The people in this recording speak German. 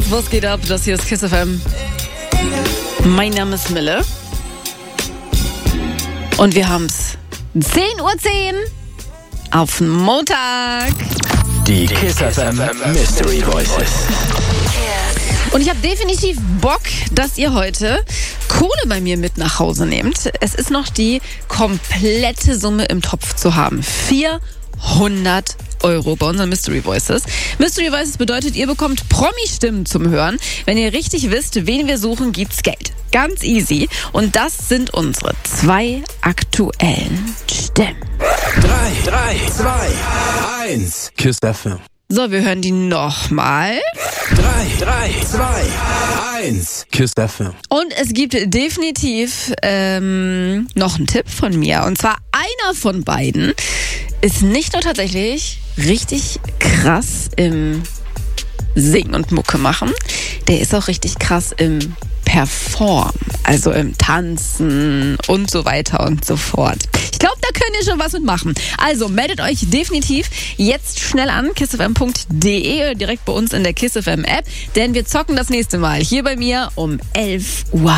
Was geht ab? Das hier ist KISS FM. Mein Name ist Mille. Und wir haben's 10:10 Uhr auf Montag. Die KISS FM Mystery Voices. Und ich habe definitiv Bock, dass ihr heute Kohle bei mir mit nach Hause nehmt. Es ist noch die komplette Summe im Topf zu haben. 400 € bei unseren Mystery Voices. Mystery Voices bedeutet, ihr bekommt Promi-Stimmen zum Hören. Wenn ihr richtig wisst, wen wir suchen, gibt's Geld. Ganz easy. Und das sind unsere 2 aktuellen Stimmen. 3, 2, 1. KISS FM. So, wir hören die nochmal. 3, 2, 1. KISS FM. Und es gibt definitiv noch einen Tipp von mir. Und zwar einer von beiden ist nicht nur tatsächlich richtig krass im Singen und Mucke machen, der ist auch richtig krass im Perform, also im Tanzen und so weiter und so fort. Ich glaube, da könnt ihr schon was mitmachen. Also meldet euch definitiv jetzt schnell an, kissfm.de oder direkt bei uns in der KISS FM App, denn wir zocken das nächste Mal hier bei mir um 11 Uhr.